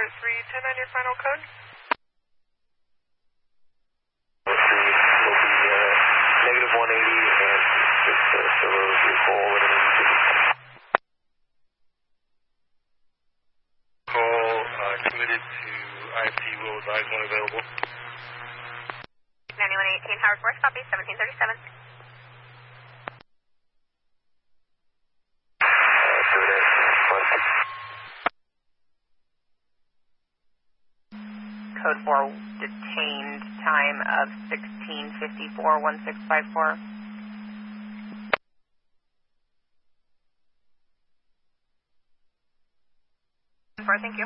310 on your final code. Will be negative 180 and just solo vehicle call committed to IFT, will advise when available. 9118 Howard Force, copy 1737. Code 4, detained time of 16:54, 1654.